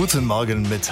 Guten Morgen mit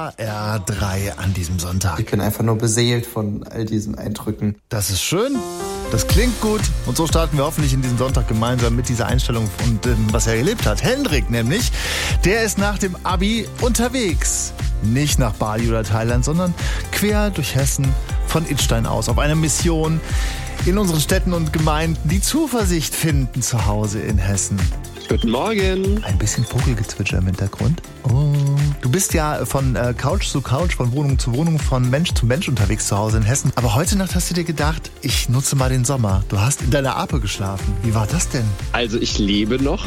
HR3 an diesem Sonntag. Ich bin einfach nur beseelt von all diesen Eindrücken. Das ist schön, das klingt gut und so starten wir hoffentlich in diesen Sonntag gemeinsam mit dieser Einstellung und was er erlebt hat. Hendrik nämlich, der ist nach dem Abi unterwegs. Nicht nach Bali oder Thailand, sondern quer durch Hessen von Idstein aus auf einer Mission in unseren Städten und Gemeinden, die Zuversicht finden zu Hause in Hessen. Guten Morgen. Ein bisschen Vogelgezwitscher im Hintergrund. Oh. Du bist ja von Couch zu Couch, von Wohnung zu Wohnung, von Mensch zu Mensch unterwegs zu Hause in Hessen. Aber heute Nacht hast du dir gedacht, ich nutze mal den Sommer. Du hast in deiner Ape geschlafen. Wie war das denn? Also ich lebe noch.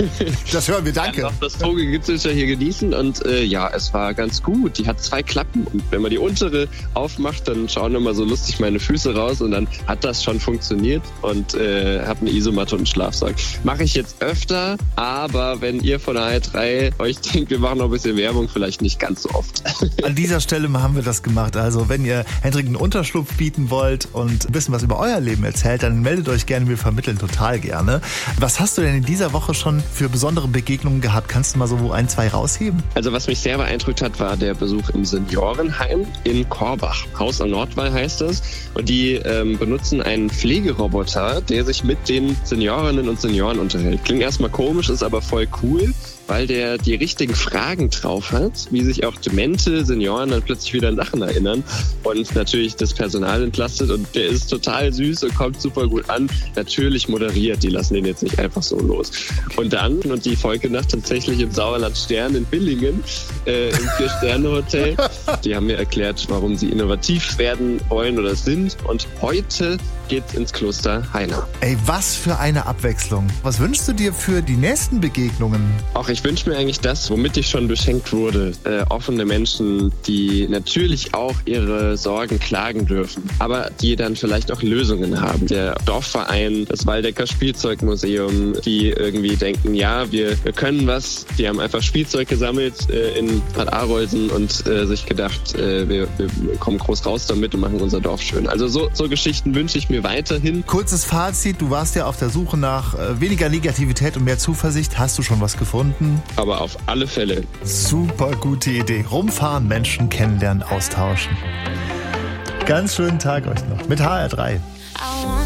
Das hören wir, danke. Ich kann noch das Vogelgezwitscher hier genießen und ja, es war ganz gut. Die hat 2 Klappen und wenn man die untere aufmacht, dann schauen immer so lustig meine Füße raus und dann hat das schon funktioniert und habe eine Isomatte und einen Schlafsack. Mache ich jetzt öfter, aber wenn ihr von der HR3 euch denkt, wir machen noch ein bisschen Werbung, vielleicht nicht ganz so oft. An dieser Stelle haben wir das gemacht. Also wenn ihr Hendrik einen Unterschlupf bieten wollt und ein bisschen was über euer Leben erzählt, dann meldet euch gerne, wir vermitteln total gerne. Was hast du denn in dieser Woche schon für besondere Begegnungen gehabt? Kannst du mal so 1, 2 rausheben? Also was mich sehr beeindruckt hat, war der Besuch im Seniorenheim in Korbach. Haus am Nordwall heißt das. Und die benutzen einen Pflegeroboter, der sich mit den Seniorinnen und Senioren unterhält. Klingt erstmal komisch, ist aber voll cool, weil der die richtigen Fragen drauf hat, wie sich auch demente Senioren dann plötzlich wieder an Sachen erinnern und natürlich das Personal entlastet und der ist total süß und kommt super gut an. Natürlich moderiert, die lassen den jetzt nicht einfach so los. Und dann, und die Folgenacht tatsächlich im Sauerland Stern in Billingen, im 4-Sterne-Hotel. Die haben mir erklärt, warum sie innovativ werden wollen oder sind und heute geht's ins Kloster Heiner. Ey, was für eine Abwechslung. Was wünschst du dir für die nächsten Begegnungen? Auch ich wünsche mir eigentlich das, womit ich schon beschenkt wurde. Offene Menschen, die natürlich auch ihre Sorgen klagen dürfen, aber die dann vielleicht auch Lösungen haben. Der Dorfverein, das Waldecker Spielzeugmuseum, die irgendwie denken, ja, wir können was. Die haben einfach Spielzeug gesammelt in Bad Arolsen und sich gedacht, wir kommen groß raus damit und machen unser Dorf schön. Also so Geschichten wünsche ich mir weiterhin. Kurzes Fazit, du warst ja auf der Suche nach weniger Negativität und mehr Zuversicht. Hast du schon was gefunden? Aber auf alle Fälle. Super gute Idee. Rumfahren, Menschen kennenlernen, austauschen. Ganz schönen Tag euch noch mit HR3.